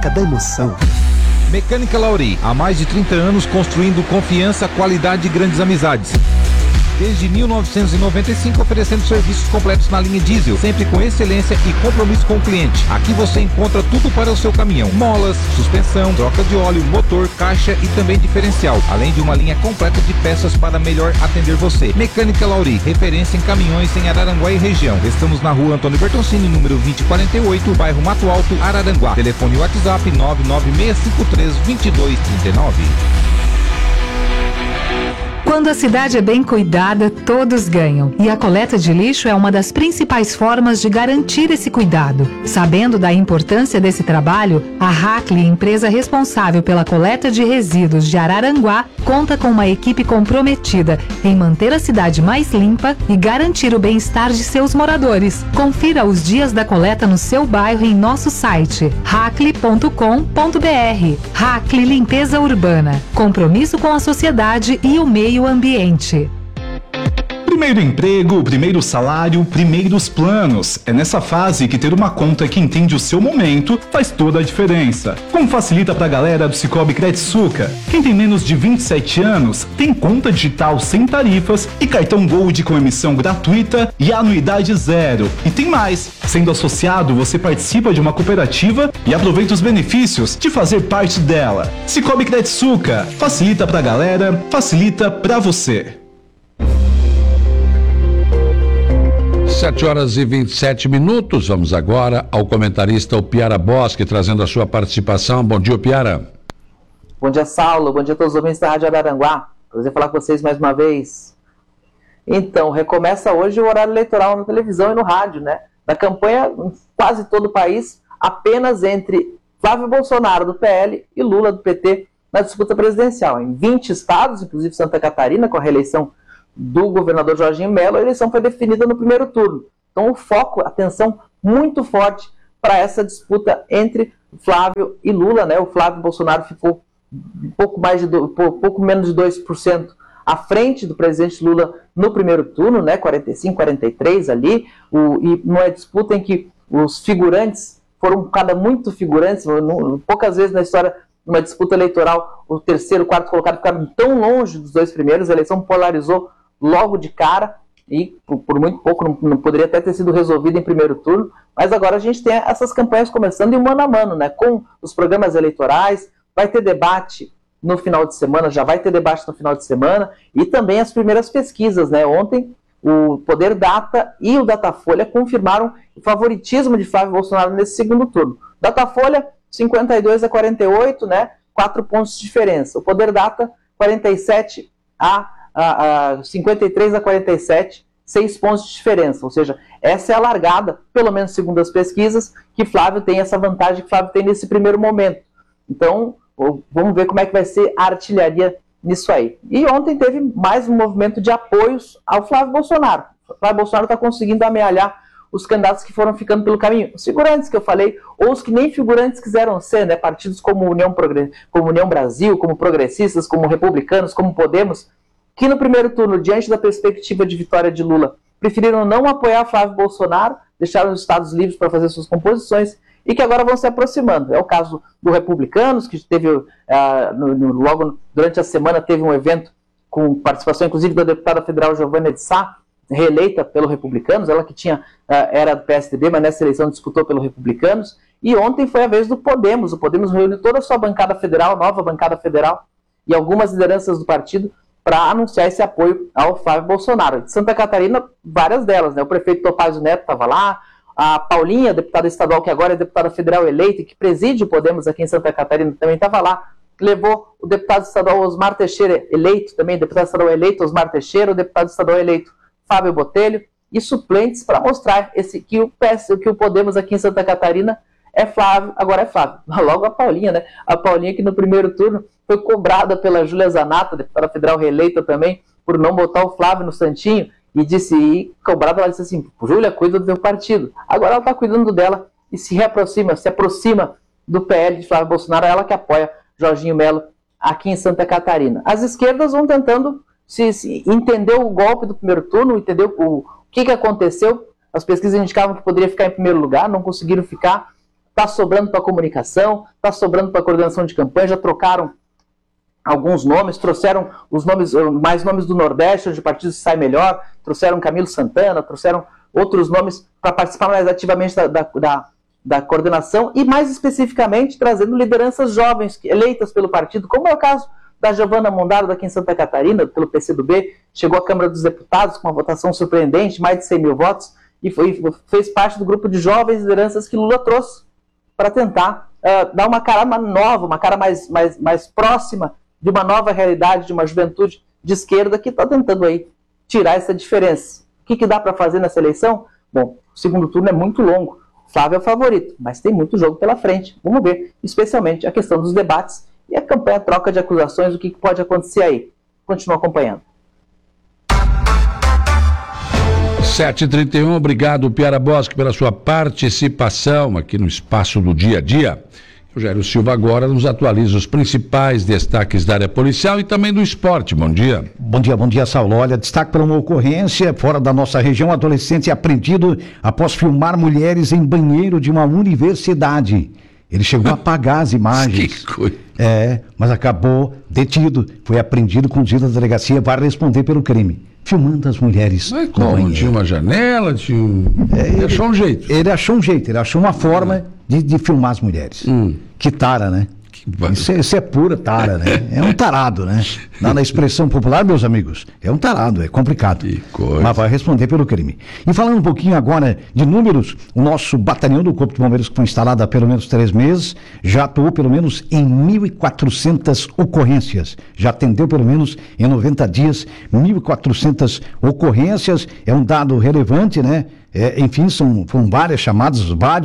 marca da emoção. Mecânica Lauri, há mais de 30 anos construindo confiança, qualidade e grandes amizades. Desde 1995 oferecendo serviços completos na linha diesel, sempre com excelência e compromisso com o cliente. Aqui você encontra tudo para o seu caminhão: molas, suspensão, troca de óleo, motor, caixa e também diferencial, além de uma linha completa de peças para melhor atender você. Mecânica Lauri, referência em caminhões em Araranguá e região. Estamos na rua Antônio Bertoncini, número 2048, bairro Mato Alto, Araranguá. Telefone WhatsApp 996532239. Quando a cidade é bem cuidada, todos ganham. E a coleta de lixo é uma das principais formas de garantir esse cuidado. Sabendo da importância desse trabalho, a Hackley, empresa responsável pela coleta de resíduos de Araranguá, conta com uma equipe comprometida em manter a cidade mais limpa e garantir o bem-estar de seus moradores. Confira os dias da coleta no seu bairro em nosso site hackley.com.br. Hackley Limpeza Urbana. Compromisso com a sociedade e o meio ambiente. Primeiro emprego, primeiro salário, primeiros planos. É nessa fase que ter uma conta que entende o seu momento faz toda a diferença. Como facilita pra galera do Cicobi Credsuca? Quem tem menos de 27 anos tem conta digital sem tarifas e cartão Gold com emissão gratuita e anuidade zero. E tem mais! Sendo associado, você participa de uma cooperativa e aproveita os benefícios de fazer parte dela. Cicobi Credsuca. Facilita pra galera, facilita pra você. 7h27. Vamos agora ao comentarista o Piara Bosque, trazendo a sua participação. Bom dia, Piara. Bom dia, Saulo. Bom dia a todos os ouvintes da Rádio Araranguá. Prazer falar com vocês mais uma vez. Então, recomeça hoje o horário eleitoral na televisão e no rádio, né? Da campanha em quase todo o país, apenas entre Flávio Bolsonaro, do PL, e Lula, do PT, na disputa presidencial. Em 20 estados, inclusive Santa Catarina, com a reeleição do governador Jorginho Mello, a eleição foi definida no primeiro turno. Então o foco, atenção muito forte para essa disputa entre Flávio e Lula, né? O Flávio Bolsonaro ficou pouco menos de 2% à frente do presidente Lula no primeiro turno, né? 45, 43 ali, e numa disputa em que os figurantes foram muito figurantes, poucas vezes na história de uma disputa eleitoral o terceiro, quarto colocado ficaram tão longe dos dois primeiros. A eleição polarizou logo de cara e por muito pouco não poderia até ter sido resolvido em primeiro turno, mas agora a gente tem essas campanhas começando em mano a mano, né, com os programas eleitorais. Vai ter debate no final de semana, já vai ter debate no final de semana, e também as primeiras pesquisas, né? Ontem o Poder Data e o Datafolha confirmaram o favoritismo de Flávio Bolsonaro nesse segundo turno. Datafolha 52-48, né, 4 pontos de diferença. O Poder Data 47 a 53-47, 6 pontos de diferença. Ou seja, essa é a largada, pelo menos segundo as pesquisas, que Flávio tem essa vantagem que Flávio tem nesse primeiro momento. Então, vamos ver como é que vai ser a artilharia nisso aí. E ontem teve mais um movimento de apoios ao Flávio Bolsonaro. O Flávio Bolsonaro está conseguindo amealhar os candidatos que foram ficando pelo caminho. Os figurantes que eu falei, ou os que nem figurantes quiseram ser, né? Partidos como União Brasil, como Progressistas, como Republicanos, como Podemos, que no primeiro turno, diante da perspectiva de vitória de Lula, preferiram não apoiar Flávio Bolsonaro, deixaram os estados livres para fazer suas composições, e que agora vão se aproximando. É o caso do Republicanos, que teve, logo durante a semana, teve um evento com participação, inclusive, da deputada federal Giovânia de Sá, reeleita pelo Republicanos, ela que era do PSDB, mas nessa eleição disputou pelo Republicanos, e ontem foi a vez do Podemos. O Podemos reuniu toda a sua bancada federal, nova bancada federal, e algumas lideranças do partido, para anunciar esse apoio ao Flávio Bolsonaro. De Santa Catarina, várias delas, né? O prefeito Topázio Neto estava lá, a Paulinha, deputada estadual, que agora é deputada federal eleita, e que preside o Podemos aqui em Santa Catarina, também estava lá. Levou o deputado estadual Osmar Teixeira, eleito também, deputado estadual eleito Osmar Teixeira, o deputado estadual eleito Fábio Botelho, e suplentes para mostrar que o Podemos aqui em Santa Catarina é Flávio, agora é Flávio. Logo a Paulinha, né? A Paulinha que no primeiro turno foi cobrada pela Júlia Zanata, deputada federal reeleita também, por não botar o Flávio no santinho, cobrada, ela disse assim: Júlia, cuida do teu partido. Agora ela está cuidando dela e se aproxima do PL de Flávio Bolsonaro, ela que apoia Jorginho Mello aqui em Santa Catarina. As esquerdas vão tentando se entender o golpe do primeiro turno, entender o que aconteceu. As pesquisas indicavam que poderia ficar em primeiro lugar, não conseguiram ficar. está sobrando para a comunicação, está sobrando para a coordenação de campanha, já trocaram alguns nomes, trouxeram mais nomes do Nordeste, onde o partido sai melhor, trouxeram Camilo Santana, trouxeram outros nomes para participar mais ativamente da coordenação e, mais especificamente, trazendo lideranças jovens eleitas pelo partido, como é o caso da Giovana Mondaro, aqui em Santa Catarina, pelo PCdoB, chegou à Câmara dos Deputados com uma votação surpreendente, mais de 100 mil votos, e fez parte do grupo de jovens lideranças que Lula trouxe para tentar dar uma cara nova, uma cara mais próxima de uma nova realidade, de uma juventude de esquerda que está tentando aí tirar essa diferença. O que dá para fazer nessa eleição? Bom, o segundo turno é muito longo. Flávio é o favorito, mas tem muito jogo pela frente. Vamos ver, especialmente a questão dos debates e a campanha troca de acusações, o que pode acontecer aí. Continua acompanhando. 7h31, obrigado, Piara Bosque, pela sua participação aqui no Espaço do Dia a Dia. O Jairo Silva agora nos atualiza os principais destaques da área policial e também do esporte. Bom dia. Bom dia, Saulo. Olha, destaque para uma ocorrência fora da nossa região. Adolescente é apreendido após filmar mulheres em banheiro de uma universidade. Ele chegou a apagar as imagens. Que coisa. Mas acabou detido. Foi apreendido, conduzido à delegacia para responder pelo crime. Filmando as mulheres. Mas como? Tinha uma janela, ele achou um jeito. Ele achou uma forma de filmar as mulheres. Que tara, né? Isso é pura tara, né? É um tarado, né? Na expressão popular, meus amigos, é um tarado, é complicado. Que coisa. Mas vai responder pelo crime. E falando um pouquinho agora de números, o nosso batalhão do Corpo de Bombeiros, que foi instalado há pelo menos 3 meses, já atuou pelo menos em 1.400 ocorrências. Já atendeu pelo menos em 90 dias 1.400 ocorrências. É um dado relevante, né? Enfim, foram várias chamadas,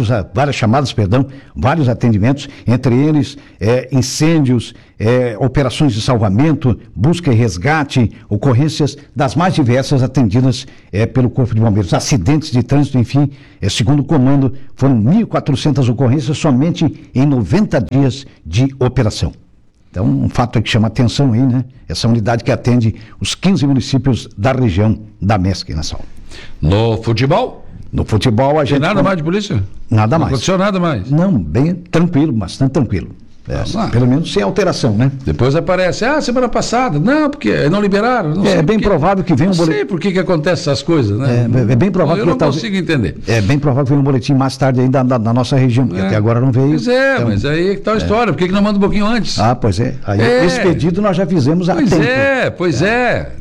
vários atendimentos, entre eles incêndios, operações de salvamento, busca e resgate, ocorrências das mais diversas atendidas pelo Corpo de Bombeiros, acidentes de trânsito, enfim, segundo o comando, foram 1.400 ocorrências somente em 90 dias de operação. Então, um fato que chama atenção aí, né? Essa unidade que atende os 15 municípios da região da MESC, nação. No futebol? No futebol a gente... Tem nada mais de polícia? Nada mais. Não aconteceu nada mais? Não, bem tranquilo, bastante tranquilo. Pelo menos sem alteração, né? Depois aparece, semana passada. Não, porque não liberaram. Não é bem provável que venha um boletim. Não sei por que acontece essas coisas, né? É bem provável eu não consigo entender. É bem provável que venha um boletim mais tarde ainda da nossa região, porque até agora não veio. Pois então, mas aí que tá a história. Por que não manda um pouquinho antes? Pois é. Aí esse pedido nós já fizemos há tempo. Pois é.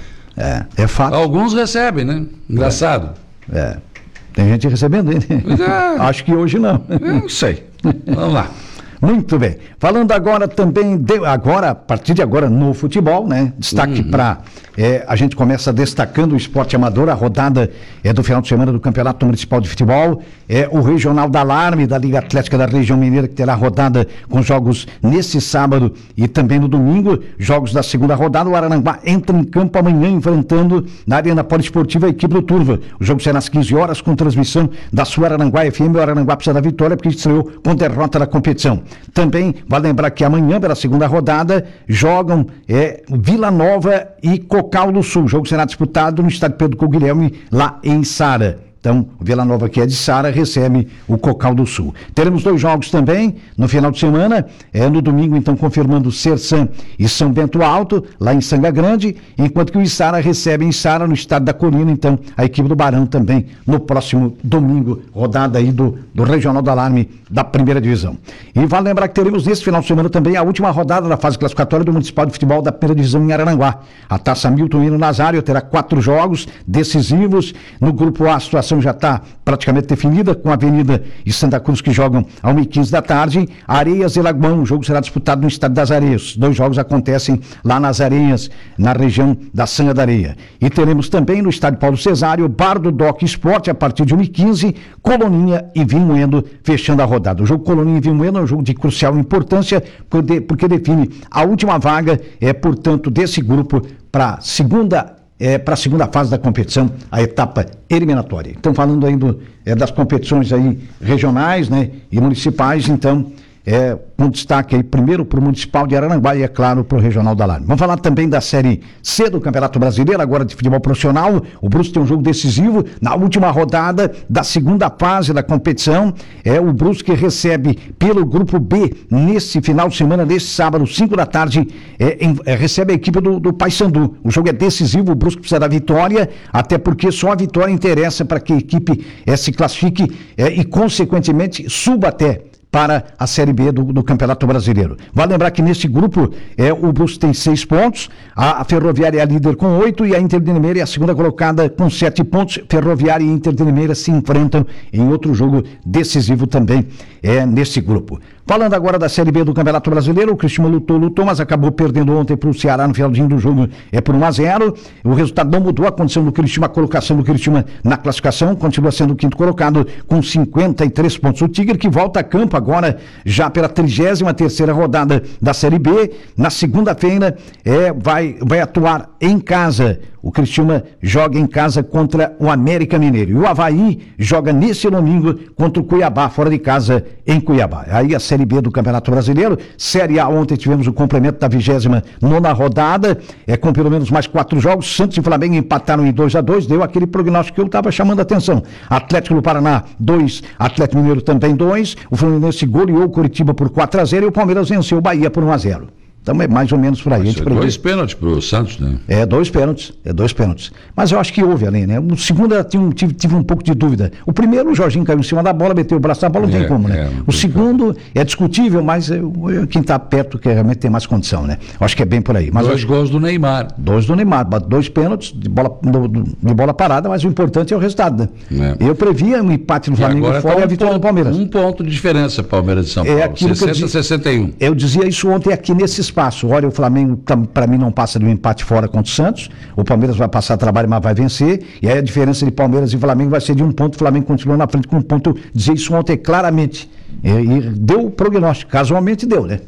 É fato. Alguns recebem, né? Engraçado. Tem gente recebendo aí, né? Acho que hoje não. Não sei. Vamos lá. Muito bem. Falando agora também, a partir de agora no futebol, né? Destaque para... a gente começa destacando o esporte amador, a rodada do final de semana do Campeonato Municipal de Futebol, o Regional da Alarme, da Liga Atlética da Região Mineira, que terá rodada com jogos nesse sábado e também no domingo, jogos da segunda rodada. O Araranguá entra em campo amanhã, enfrentando na Arena Poliesportiva a equipe do Turva. O jogo será às 15 horas, com transmissão da sua Araranguá FM. O Araranguá precisa da vitória, porque estreou com derrota na competição. Também vale lembrar que amanhã, pela segunda rodada, jogam Vila Nova e Cocal do Sul. O jogo será disputado no estádio Pedro Coguilherme, lá em Sara. Então, o Vila Nova, que é de Sara, recebe o Cocal do Sul. Teremos 2 jogos também no final de semana. No domingo, então, confirmando Sersan e São Bento Alto, lá em Sanga Grande, enquanto que o Içara recebe em Içara, no estado da Colina, então, a equipe do Barão também, no próximo domingo, rodada aí do Regional do Alarme da primeira divisão. E vale lembrar que teremos nesse final de semana também a última rodada da fase classificatória do Municipal de Futebol da primeira divisão em Araranguá. A Taça Milton Hino Nazário terá 4 jogos decisivos. No grupo A, a situação já está praticamente definida, com a Avenida e Santa Cruz, que jogam às 1h15 da tarde. Areias e Lagoão, o jogo será disputado no estado das Areias. 2 jogos acontecem lá nas Areias, na região da Sanga da Areia. E teremos também no estádio Paulo Cesário, Bar do Doc Esporte, a partir de 1h15, Coloninha e Vimoendo, fechando a rodada. O jogo Coloninha e Vimoendo é um jogo de crucial importância, porque define a última vaga, portanto, desse grupo para a segunda fase da competição, a etapa eliminatória. Então, falando aí das competições aí regionais, né, e municipais, então, com destaque aí primeiro para o Municipal de Araranguá e, é claro, para o Regional da Alarme. Vamos falar também da Série C do Campeonato Brasileiro, agora de futebol profissional. O Brusque tem um jogo decisivo na última rodada da segunda fase da competição. O Brusque recebe pelo Grupo B nesse final de semana, nesse sábado, 5 da tarde, recebe a equipe do Paysandu. O jogo é decisivo, o Brusque precisa da vitória, até porque só a vitória interessa para que a equipe se classifique e, consequentemente, suba até para a Série B do Campeonato Brasileiro. Vale lembrar que nesse grupo o Brusque tem 6 pontos, a Ferroviária é a líder com 8 e a Inter de Limeira é a segunda colocada com 7 pontos. Ferroviária e Inter de Limeira se enfrentam em outro jogo decisivo também nesse grupo. Falando agora da Série B do Campeonato Brasileiro, o Criciúma lutou, mas acabou perdendo ontem para o Ceará no finalzinho do jogo por 1-0. O resultado não mudou a condição do Criciúma, a colocação do Criciúma na classificação, continua sendo o 5º colocado com 53 pontos. O Tigre, que volta a campo agora já pela 33ª rodada da Série B, na segunda-feira vai atuar em casa. O Criciúma joga em casa contra o América Mineiro. E o Avaí joga nesse domingo contra o Cuiabá, fora de casa, em Cuiabá. Aí a Série B do Campeonato Brasileiro. Série A, ontem tivemos o complemento da 29ª rodada, com pelo menos mais 4 jogos. Santos e Flamengo empataram em 2-2, deu aquele prognóstico que eu estava chamando a atenção. Atlético do Paraná, 2, Atlético Mineiro também 2. O Fluminense goleou o Curitiba por 4-0 e o Palmeiras venceu o Bahia por 1-0. Então é mais ou menos por aí. Mas 2 pênaltis pro Santos, né? 2 pênaltis. Mas eu acho que houve ali, né? O segundo tive um pouco de dúvida. O primeiro, o Jorginho caiu em cima da bola, meteu o braço na bola, não tem como, né? O segundo é discutível, mas quem está perto que realmente tem mais condição, né? Eu acho que é bem por aí. Mas 2 gols do Neymar. 2 do Neymar, 2 pênaltis de bola parada, mas o importante é o resultado, né? Eu previa um empate no Flamengo fora e a vitória do Palmeiras. 1 ponto de diferença, Palmeiras de São Paulo. 60-61. Eu dizia isso ontem aqui nesse espaço. Olha, o Flamengo, para mim, não passa de um empate fora contra o Santos. O Palmeiras vai passar trabalho, mas vai vencer. E aí a diferença de Palmeiras e Flamengo vai ser de 1 ponto. O Flamengo continua na frente com 1 ponto. Eu dizia isso ontem claramente. E deu o prognóstico. Casualmente deu, né?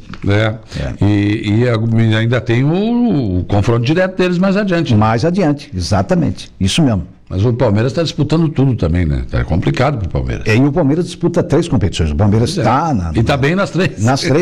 E ainda tem o confronto direto deles mais adiante. Mais adiante, exatamente. Isso mesmo. Mas o Palmeiras está disputando tudo também, né? É complicado para o Palmeiras. E o Palmeiras disputa 3 competições. O Palmeiras está... E está bem nas 3. Nas 3.